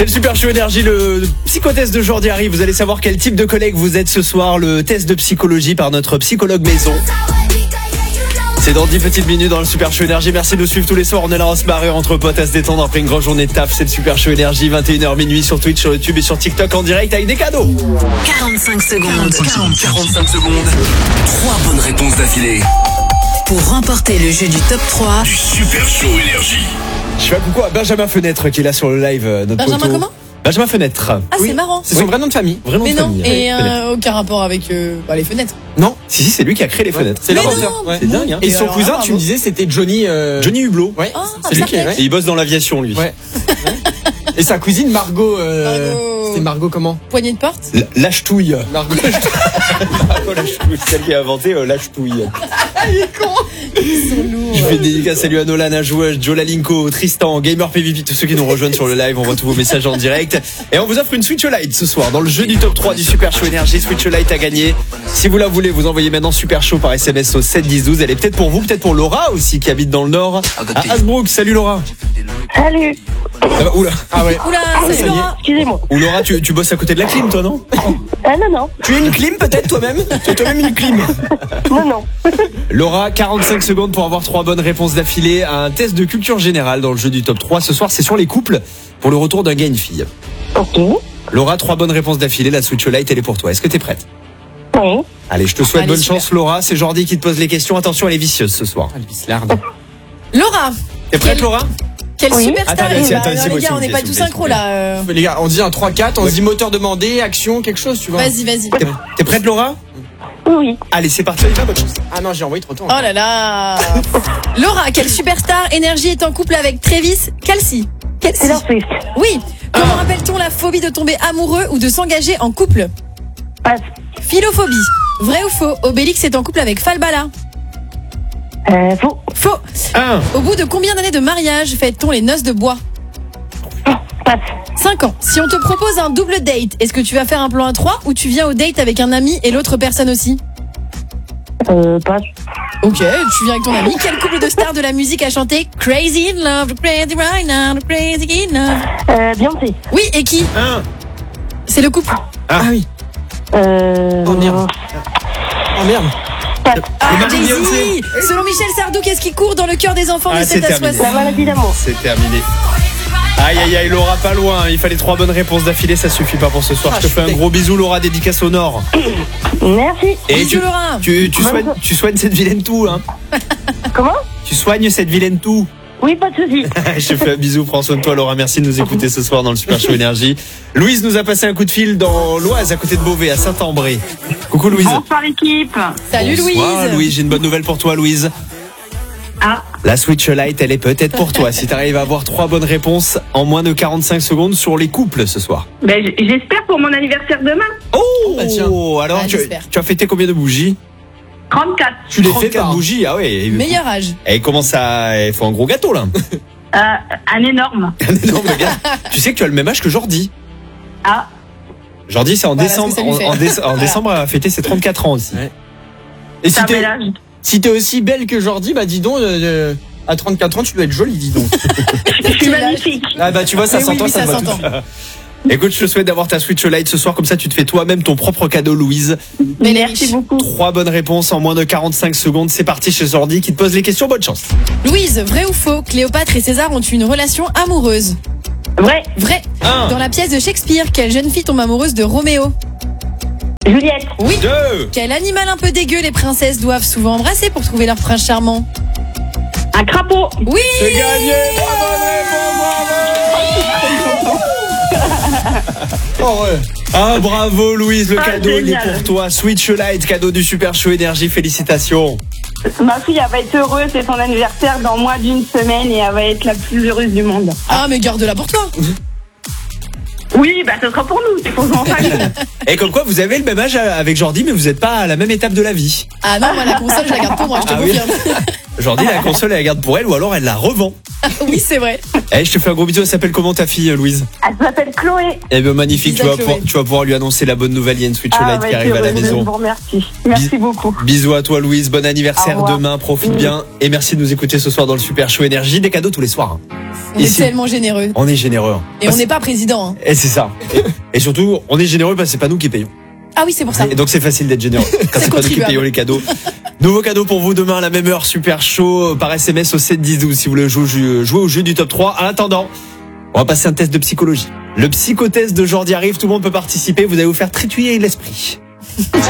C'est le Super Show Énergie, le psychotest de Jordi arrive. Vous allez savoir quel type de collègue vous êtes ce soir. Le test de psychologie par notre psychologue maison. C'est dans 10 petites minutes dans le Super Show Énergie. Merci de nous suivre tous les soirs. On est là à se marrer entre potes, à se détendre après une grande journée de taf. C'est le Super Show Énergie, 21h minuit sur Twitch, sur YouTube et sur TikTok en direct avec des cadeaux. 45 secondes. 45 secondes. 3 bonnes réponses d'affilée. Pour remporter le jeu du top 3 Du Super Show Énergie. Je fais un coucou à Benjamin Fenêtre qui est là sur le live. Notre Benjamin poteau. comment ? Benjamin Fenêtre. Ah, c'est marrant. C'est son vrai nom de famille. Vraiment Mais de non, famille. et Fenêtre. aucun rapport avec les fenêtres. Non, Si, c'est lui qui a créé les fenêtres. c'est Mais l'inventeur. non, Ouais. C'est dingue, hein. Et son alors, cousin, bravo. tu me disais, c'était Johnny. Johnny Hublot. Ouais, Ah, c'est lui qui est. Sartek. Et il bosse dans l'aviation, lui. Ouais. Et sa cousine Margot. Margot. C'était Margot comment Poignée de porte. Lâche-touille. Margot. Margot Lâche-touille. C'est celle qui a inventé Lâche-touille. Ils sont lourds. Je fais une dédicace à lui, à Nolan, à Joueur, Joe Lalinko, Tristan, Gamer PVP, tous ceux qui nous rejoignent sur le live. On voit tous vos messages en direct. Et on vous offre une Switch Lite ce soir dans le jeu du top 3 du Super Show Énergie. Switch Lite à gagner. Si vous la voulez, vous envoyez maintenant Super Show par SMS au 7 10 12. Elle est peut-être pour vous, peut-être pour Laura aussi qui habite dans le Nord. À Hasbrook. Salut Laura. Salut. Ah bah, oula. Ah ouais. Oula, ça y salut est. Laura. Excusez-moi. Ou Laura, tu bosses à côté de la clim, toi, non? Ah non. Tu es une clim peut-être toi-même? Tu es toi-même une clim. Non. Laura, 45 secondes pour avoir 3 bonnes réponses d'affilée à un test de culture générale dans le jeu du top 3. Ce soir, c'est sur les couples pour le retour d'un gars et une fille. Ok. Laura, 3 bonnes réponses d'affilée. La Switch Lite, elle est pour toi. Est-ce que t'es prête? Oui. Allez, je te souhaite Allez, bonne super. chance, Laura. C'est Jordi qui te pose les questions. Attention, elle est vicieuse ce soir. Ah, le bislarde. Laura. T'es prête, Quelle- Laura? Quelle Oui. superstar. Attends, Eh ben, attends, alors, c'est les moi, gars, s'il on vous n'est plaît, pas s'il tous vous plaît, synchro là. Les gars, on dit un 3-4, on se dit moteur demandé, action, quelque chose, tu vois. Vas-y. T'es prête, Laura? Oui. Allez, c'est parti. Bonne chance. Ah non, j'ai envoyé trop tôt. Oh là là. Laura, quelle superstar énergie est en couple avec Travis Kelce? Taylor Swift. Oui. Comment appelle-t-on la phobie de tomber amoureux ou de s'engager en couple? Passe. Philophobie. Vrai ou faux? Obélix est en couple avec Falbala. Faux. Faux. 1. Au bout de combien d'années de mariage fête-t-on les noces de bois? Passe. 5 ans. Si on te propose un double date, est-ce que tu vas faire un plan à 3 ou tu viens au date avec un ami et l'autre personne aussi? Passe. Ok, tu viens avec ton ami. Quel couple de stars de la musique a chanté Crazy in Love, Crazy right now, Crazy in Love? Beyoncé. Oui, et qui? 1. C'est le couple. Ah oui. Oh merde. Oh merde. Passe. Ah, Marie Jay-Z. Beyoncé. Selon Michel Sardou, qu'est-ce qui court dans le cœur des enfants de Ah, 7 c'est à terminé. 60? La maladie d'amour. C'est terminé. Aïe, Laura, pas loin. Il fallait 3 bonnes réponses d'affilée. Ça suffit pas pour ce soir. Ah, Je te je fais un suis gros bisou, Laura, dédicace au Nord. Merci. Et Bisous, Laura. tu soignes cette vilaine toux, hein. Comment? Tu soignes cette vilaine toux. Oui, pas de souci. Je te fais un bisou, prends soin de toi, Laura. Merci de nous écouter ce soir dans le Super Show Énergie. Louise nous a passé un coup de fil dans l'Oise, à côté de Beauvais, à Saint-Ambré. Coucou, Louise. Bonsoir l'équipe. Salut Bonsoir, Louise. Louise, j'ai une bonne nouvelle pour toi, Louise. Ah, La Switch Lite, elle est peut-être pour toi. Si tu arrives à avoir 3 bonnes réponses en moins de 45 secondes sur les couples ce soir. ben j'espère pour mon anniversaire demain. Oh, bah tiens. alors Ah, tu j'espère. as fêté combien de bougies? 34. Tu les fais 34 pas. bougies, ah ouais. Meilleur âge. Et comment ça? Il faut un gros gâteau là. Un énorme. Un énorme gâteau. Tu sais que tu as le même âge que Jordi. Ah, Jordi, c'est en Voilà décembre. ce que ça lui fait. En décembre, elle a fêté ses 34 ans aussi. Ouais. Et c'est un bel âge. si t'es aussi belle que Jordi, bah dis donc, à 34 ans, tu dois être jolie, dis donc. Je suis Quel âge? magnifique. Ah bah tu vois, ça Oui, s'entend, oui, ça ça se voit s'entend. tout de suite. Écoute, je te souhaite d'avoir ta Switch Lite ce soir, comme ça tu te fais toi-même ton propre cadeau, Louise. Mais les Merci riches. beaucoup. 3 bonnes réponses en moins de 45 secondes. C'est parti chez Jordi qui te pose les questions. Bonne chance. Louise, vrai ou faux? Cléopâtre et César ont eu une relation amoureuse. Vrai. Vrai. 1, Dans la pièce de Shakespeare, quelle jeune fille tombe amoureuse de Roméo? Juliette. Oui. 2, Quel animal un peu dégueu les princesses doivent souvent embrasser pour trouver leur prince charmant? Un crapaud. Oui. c'est gagné. 3 bonnes réponses. Oh ouais. Ah bravo Louise, le Ah, cadeau il est génial. pour toi. Switch Lite, cadeau du Super Show Énergie. Félicitations. Ma fille, elle va être heureuse. C'est son anniversaire dans moins d'une semaine et elle va être la plus heureuse du monde. Ah, mais garde-la pour toi. Oui, bah ce sera pour nous. C'est pour nous en famille. Et comme quoi vous avez le même âge avec Jordi, mais vous n'êtes pas à la même étape de la vie. Ah non, moi la console, je la garde pour moi, je te Ah oui. confirme. Jordi, la console elle la garde pour elle ou alors elle la revend. Oui, c'est vrai. Eh, je te fais un gros bisou. Elle s'appelle comment ta fille, Louise? Elle s'appelle Chloé. Eh bien magnifique, Bisous à Chloé. tu vas pouvoir lui annoncer la bonne nouvelle. Il y a une Switch Ah, Lite bah, qui arrive à la heureuse, maison. Je vous remercie. Merci beaucoup. Bisous à toi Louise, bon Au anniversaire revoir. demain, profite bien et merci de nous écouter ce soir dans le Super Show Énergie, des cadeaux tous les soirs. On est Ici, tellement généreux. on est généreux. Et on n'est pas président. Hein. Et c'est ça. Et surtout, on est généreux parce que c'est pas nous qui payons. Ah oui, c'est pour ça. Et donc c'est facile d'être généreux quand c'est pas nous qui contribuable. payons les cadeaux. Nouveau cadeau pour vous demain à la même heure, super chaud par SMS au 7 10 12 si vous voulez jouer au jeu du top 3. En attendant, on va passer un test de psychologie. Le psychotest de Jordi arrive, tout le monde peut participer, vous allez vous faire trituiller l'esprit.